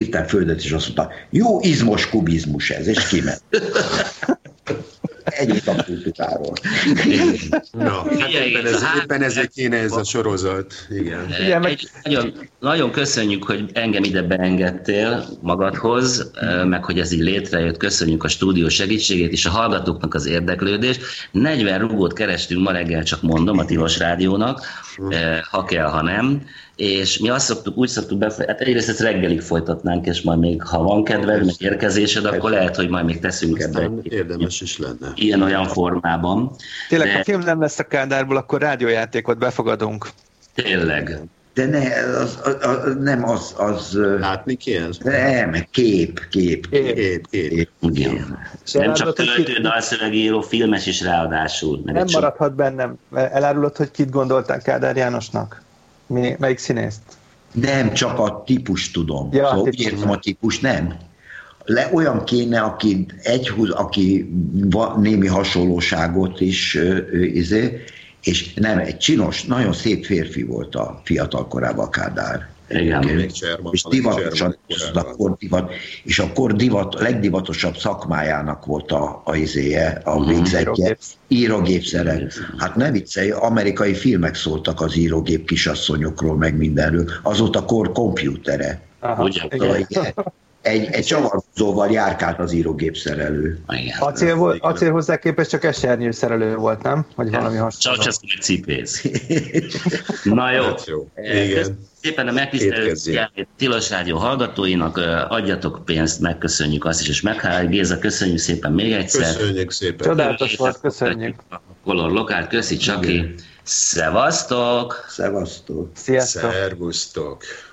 égte a földet, és azt mondta, jó izmos kubizmus ez, és kiment. Ennyit a kultúráról. Na, éppen ezért kéne ez a sorozat. Igen. Nagyon köszönjük, hogy engem ide beengedtél magadhoz, meg hogy ez így létrejött. Köszönjük a stúdió segítségét és a hallgatóknak az érdeklődést. 40 rugót kerestünk ma reggel, csak mondom, a Tilos Rádiónak, ha kell, ha nem. És mi úgy szoktuk hát egyrészt ezt reggelig folytatnánk, és majd még, ha van kedved, meg érkezésed, akkor lehet, hogy majd még teszünk ebbe. Érdemes is lenne. Ilyen-olyan formában. Tényleg, ha film nem lesz a Kádárból, akkor rádiójátékot befogadunk. Tényleg. De nem az... Látni kell? Nem, kép. Igen. Nem csak költő, dalszövegíró, filmes is ráadásul. Nem maradhat bennem. Elárulod, hogy kit gondoltál Kádár Jánosnak? Melyik színészt? Nem, csak a típus tudom. Ja, szóval úgy értem a típus, nem. Olyan kéne, aki némi hasonlóságot is és nem, egy csinos, nagyon szép férfi volt a fiatal korában Kádár. Igen. És divatosan, és akkor legdivatosabb szakmájának volt a végzetje, írógépszerrel. Hát ne viccelj, amerikai filmek szóltak az írógép kisasszonyokról, meg mindenről. Az volt a kor kompjútere. Egy csavarhúzóval járkált az írógépszerelő. Acél hozzá képest csak esernyőszerelő volt, nem? Vagy valami hasonló. Csaucseszki cipész. Na jó. Igen. Szépen a megtisztelő Tilos Rádió hallgatóinak, adjatok pénzt, megköszönjük azt is, és megháláljuk. Géza, köszönjük szépen még egyszer. Köszönjük szépen. Csodálatos volt, köszönjük. Color Lokált, köszi Csaki. Szevasztok! Szevasztok! Sziasztok! Szervusztok!